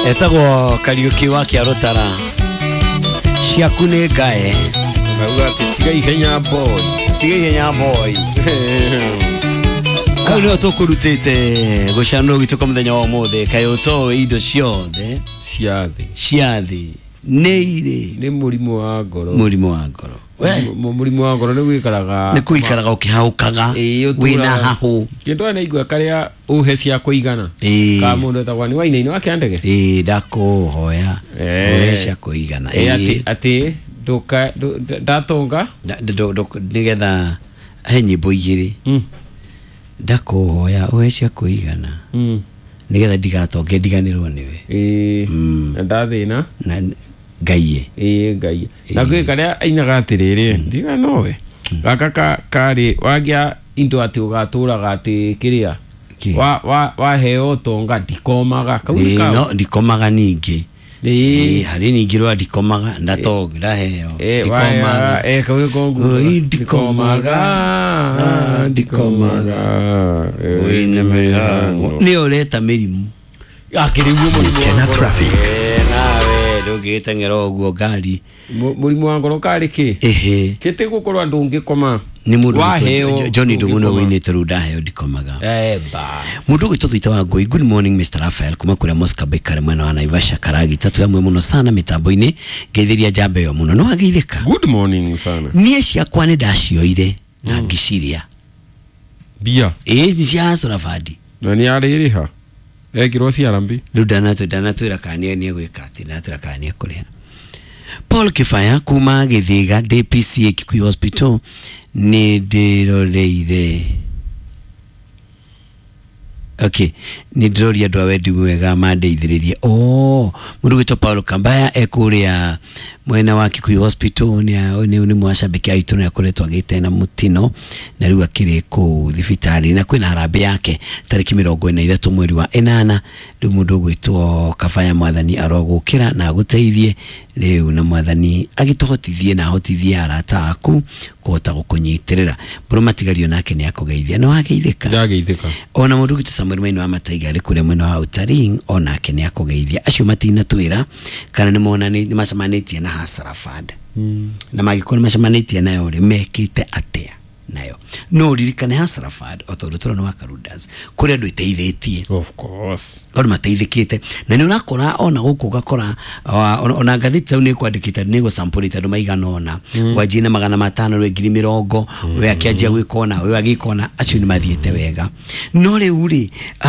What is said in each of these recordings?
Etagwo Kariuki wa Kiarotara ciaku nĩ ngae ngauga ati tiga ihenya boy au nĩ tũkũrutĩte gũcanũra gitũko mũthenya wa ũmũthĩ kaĩ ũtoĩ indo ciothe ciathĩ nĩ irĩ nĩ mũrimũ wa ngoro mũrimũ wa ngoro nĩ gwĩkaraga ũkĩhaũkaga wĩna hahũ kĩndũ nĩ igua karĩa uhe cia kũigana ka mũndũ etagwo nĩ wainaini wa kĩandege ndakũhoya uhe cia kũigana ati ndatonga nĩgetha he nyĩmbo igĩrĩ ndakũhoya uhe cia kũigana nĩgetha ndigatonge ndiganĩrwo nĩwe ndathĩna Gaye Gaye na gwĩ karĩa ainaga atĩrĩrĩ ndiga nowe gaka karĩ wagĩa indo atĩ ũgatũraga atĩ kĩrĩa waheo tonga ndikomaga no ndikomaga ningĩ harĩ ningĩ rwa ndikomaga ndatonga ndaheo ndikomaga kaũrĩ kongu ndikomaga wĩna mĩhango nĩ ũreta mĩrimũ akĩrĩguo mũrimũ traffic ndũngĩteng'era ũguo ngari mũrimũ wa ngoro karĩ kĩ kĩtĩ gũkorwo andũ ũngĩkoma nĩ mũndũ Johnny Ndung'u wĩinĩte rĩu ndaheo ndikomaga mũndũ ũgĩtũthĩte wa Ngũi. Good morning Mr. Raphael kuma kũrĩa Moscow Bakery mwena wa Naivasha Karagita tũ amwe mũno sana mĩtambo-inĩ ngeithĩria njamba ĩyo mũno no ageithĩka. Good morning sana niĩ ciakwa nĩ ndacioire na ngĩciria bia nĩ cia Sorafadi na nĩ arĩrĩha ekirwo ciarambi rĩu ndanatwĩra kana nĩ egwĩka atĩ ndanatwĩra kana nĩ ekũrĩha. Paul Kifaya kuma Gĩthĩga DPCA Kikuyu Hospital nĩ ndĩroreire nĩ ndĩroria andũ a wendi mwega mandeithĩrĩrie mũndũ gwĩtwo Paul Kambaya ekũrĩa mwena wa Kikuyu Hospital nĩ mwacambĩki aitũ nĩ akoretwo agĩte na mũtino na rĩu akĩrĩ kũu thibitarĩ na kwĩna harambĩ yake tarĩki 23 mweri wa 8 rĩu mũndũ gwĩtwo Kafaya Mwathani arogũkĩra na agũteithie rĩu na Mwathani agĩtũhotithie na ahotithie arata aku kũhota gũkũnyitĩrĩra mbũrũ matigario nake nĩ akũgeithia no ageithĩka ona mũndũ gwĩtwo Samuel Maina wa Mataiga arĩ kũrĩa mwena wa Utaring onake nĩ akũgeithia acio matinatwĩra kana nĩ mona nĩ macemanĩtie na Hasarafad na magĩkorwo macemanĩtie nayo rĩ mekĩte atĩa nayo no ririkane Hasarafad o tondũ tũrona wa Karudas kũrĩa andũ iteithĩtie of course andũ mateithĩkĩte na nĩ ũrakora ona gũkũ gakora ona ngathĩti nĩ kwandĩkĩte nĩ gũsample andũ maigana ona wajina 500 rwe 20,000 we akĩanjia gwĩkona we agĩkona acio nĩ mathiĩte wega no rĩu rĩ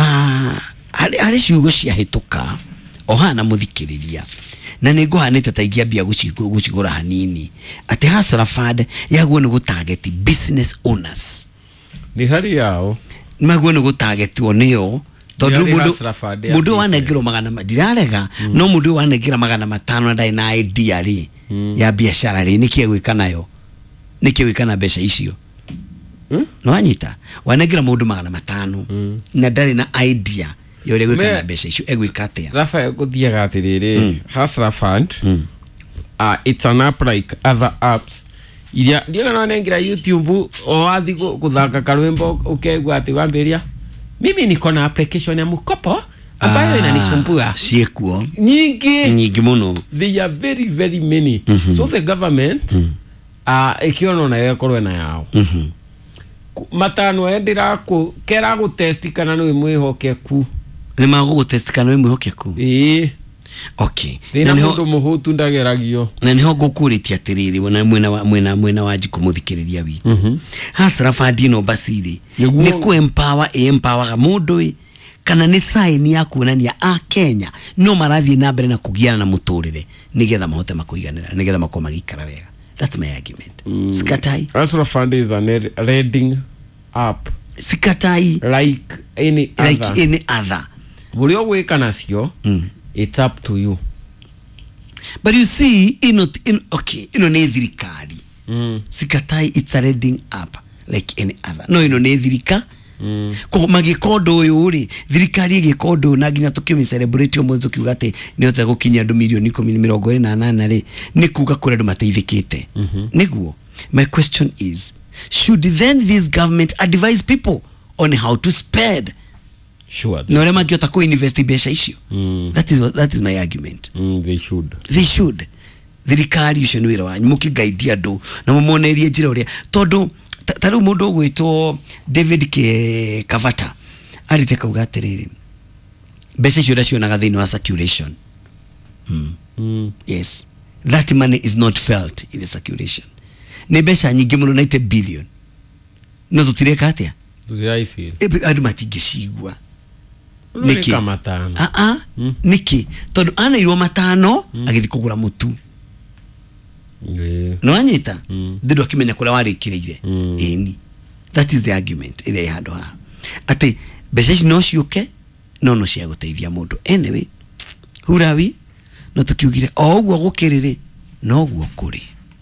harĩ ciugo ciahĩtũka ohana mũthikĩrĩria na nĩ ngũhanĩte ta ingĩambia gũcigũra hanini atĩ Hasarafad yaguo nĩ gũtarget business owners nĩ hari yao maguo nĩ gũtargetwo nĩo tondũ mũndũ wanengerwo magana ndirarega no mũndũ wanengerwo magana 500 na ndai na idea rĩ ya biashara rĩ nĩkĩ gwĩka nayo nĩkĩ gwĩka na mbeca icio no anyita wanengerwo mũndũ magana 500 na ndari na idea yore gwĩka na mbeca icio egwĩka atĩa Rafael gũthiaga atĩrĩrĩ Hasarafad it's an app like other apps iria ndiga no nengira YouTube o wathi gũthaka karwimbo ukegwa atĩ wambĩria mimi niko na application ya mkopo ambayo inanisumbua siekuo nyingi muno they are very very many so the government ikiona na yakorwe na yao matano endira kera gũtest kana nĩ mwĩhokeku nĩ magũgũtest kana nĩ mwĩhokeku na mũndũ mũhutu ndageragio na nĩho ngũkũrĩtie atĩrĩrĩ mwena wa njiko mũthikĩrĩria witũ Hasarafad no basiri nĩ empower mũndũ kana nĩ sign ya kuonania Kenya no marathiĩ na mbere na kũgiana na mũtũrĩre nĩgetha mahote makũiganĩra nĩgetha makoma magĩikara wega. That's my argument. Sikatai Hasarafad is a reading app sikatai like any other buri ogwĩka nacio it's up to you but you see ino nĩ thirikari sikatai it's a reading app like any other no ino nĩ thirika ko magĩkondo ũyũ rĩ thirikari ĩgĩkondo na nginya tũkĩmi celebrate ũmwe tũkiuga atĩ nĩ hota gũkinya andũ milioni 28 rĩ nĩ kuga kũrĩa andũ mateithĩkĩte nĩguo my question is should then this government advise people on how to spend Sure. Na wale makiota ku-invest mbeca icio. That is my argument. They should. Thirikari ucio nĩ wĩra wanyu mũkĩguide andũ na mũmonerie njĩra ũrĩa tondũ tarĩu mũndũ ũgwĩtwo David Kavata arĩte kauga atĩrĩrĩ mbeca icio cionaga thĩinĩ wa circulation. Yes, that money is not felt in the circulation. Nĩ mbeca nyingĩ mũno 90 billion no tũtireka atĩa andũ matingĩcigua nĩkĩ nĩkĩ tondũ anairwo matano agĩthiĩ kũgũra mũtu no anyita ndĩndũ akĩmenya kũrĩa warĩkĩrĩire ĩni. That is the argument ĩrĩa ĩhandũ haha atĩ mbeca ici no ciũke no cia gũteithia mũndũ. Anyway, hurawi no tũkiugire o ũguo gũkĩrĩrĩ no ũguo kũrĩ.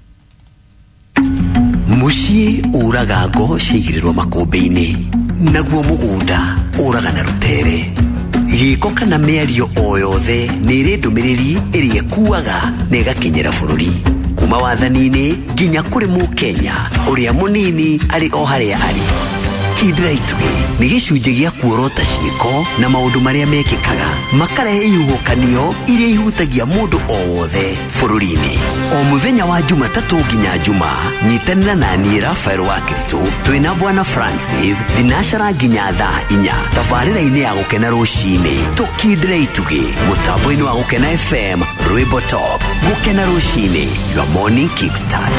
Muciĩ ũraga ngo ciigĩrĩrwo makũmbĩ-inĩ naguo mũgũnda ũraga na rũtere. Gĩko kana mĩario o yothe nĩ ĩrĩ ndũmĩrĩri ĩrĩa ĩkuaga na ĩgakinyĩra bũrũri kuma wathani-inĩ nginya kũrĩ Mũkenya ũrĩa mũnini arĩ o harĩa arĩ. Kidra Ituge nĩ gĩcunjĩ gĩa kuorota ciĩko na maũndũ marĩa mekĩkaga makarehe ihuhũkanio iria ihutagia mũndũ o wothe bũrũri-inĩ. O mũthenya wa Jumatatũ nginya Juma nyitanĩra na niĩ Rafael wa Kiritu twĩna Bwana Francis thinacara nginya thaa 4 tabarĩra-inĩ ya gũkena rũcinĩ. Tukidra Ituge mũtambo-inĩ wa gũkena FM Rwĩmbo Top gũkena rũcinĩ, your morning kickstart.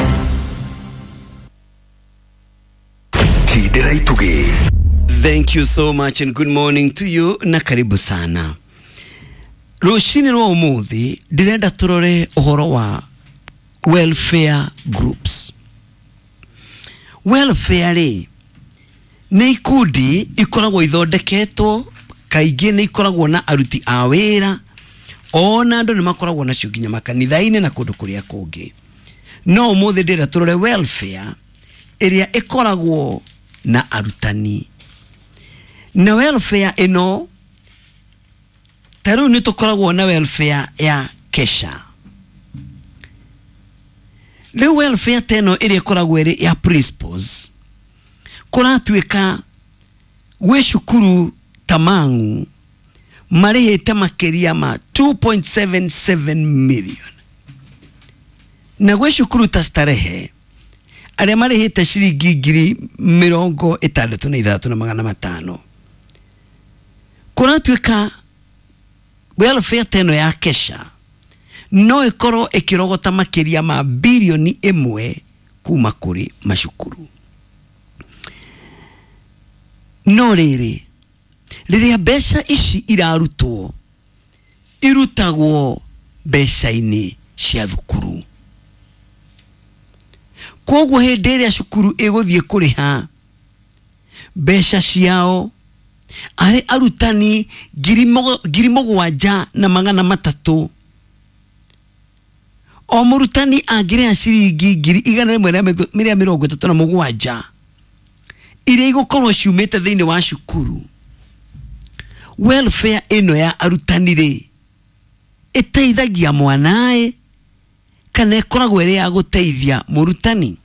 Thank you so much and good morning to you na karibu sana. Rushini rwa umuthi direnda turore uhoro wa welfare groups. Welfare ni ikundi ikoragwo ithondeketwo kaingĩ ni ikoragwo na aruti a wĩra ona andũ nĩ makoragwo nacio nginya makanitha-inĩ na kũndũ kũrĩa kũngĩ. No umuthi direnda turore welfare ĩrĩa ĩkoragwo na arutani. Na welfare ino taru ni tukoragwo na welfare ya Kesha. Le welfare teno ĩrĩa ĩkoragwo ĩrĩ ya principals kũratuĩka we cukuru Tamangu marĩhĩte makĩria ma 2.77 million na we cukuru ta Starehe arĩa marĩhĩte ciringi 63,500 kũratuĩka welfare teno ya Kesha no ĩkorwo ĩkĩrogota makĩria ma bilioni 1 kuma kũrĩ macukuru. No rĩrĩa mbeca ici irarutwo irutagwo mbeca-inĩ cia thukuru. Koguo hĩndĩ ĩrĩa cukuru ĩgũthiĩ kũrĩha mbeca ciao arĩ arutani 7,300 o mũrutani angĩrĩha ciringi 137 iria igũkorwo ciumĩte thĩinĩ wa cukuru. Welfare ĩno ya arutani rĩ ĩteithagia mwanae kana ĩkoragwo ĩrĩ ya gũteithia mũrutani.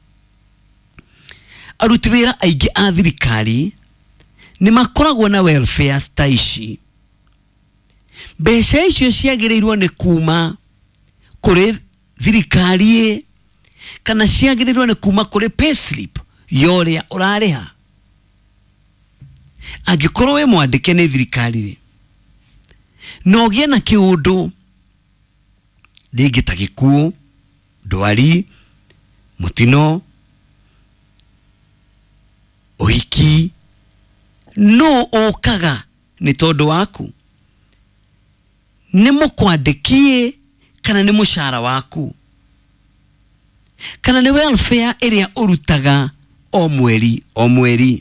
Aruti wĩra aingĩ a thirikari nĩ makoragwo na welfare ta ici. Mbeca icio ciagĩrĩirwo nĩ kuma kũrĩ thirikari kana ciagĩrĩirwo nĩ kuma kũrĩ payslip yorĩa ũrarĩha. Angĩkorwo we mwandĩke nĩ thirikari rĩ no gĩe na kĩũndũ rĩngĩ ta gĩkuũ, ndwari, mũtino, ũhiki, no ũkaga nĩ tondũ waku, nĩ mũkwandĩkie kana nĩ mũcara waku, kana nĩ welfare ĩrĩa ũrutaga o mweri o mweri.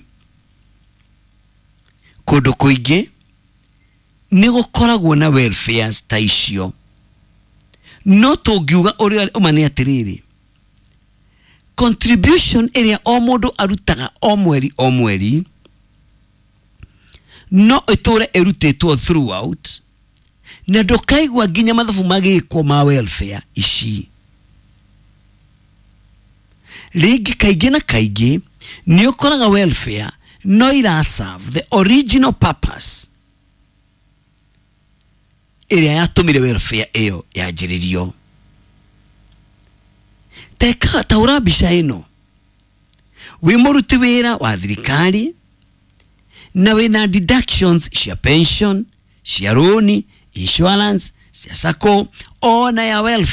Kũndũ kũingĩ nĩ gũkoragwo na welfare ta icio. No tũngiuga ũrĩa ũmane atĩrĩrĩ contribution ĩrĩa o mũndũ arutaga o mweri no ĩtũre ĩrutĩtwo throughout na ndũkaigua nginya mathabu magĩkwo ma welfare ici. Rĩngĩ kaingĩ na kaingĩ nĩ ũkoraga welfare no ira serve the original purpose ĩrĩa yatumire welfare ĩyo yanjĩrĩrio. Teka taura mbica ĩno wĩ mũruti wĩra wa thirikari na wĩna deductions cia pension, cia loan, insurance, cia sacco, ona ya welfare.